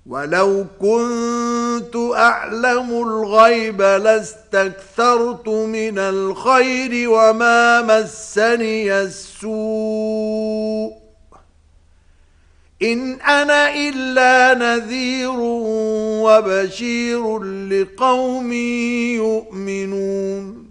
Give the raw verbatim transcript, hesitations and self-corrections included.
ولو كنت أعلم الغيب لاستكثرت من الخير وما مسني السوء إن أنا إلا نذير وبشير لقوم يؤمنون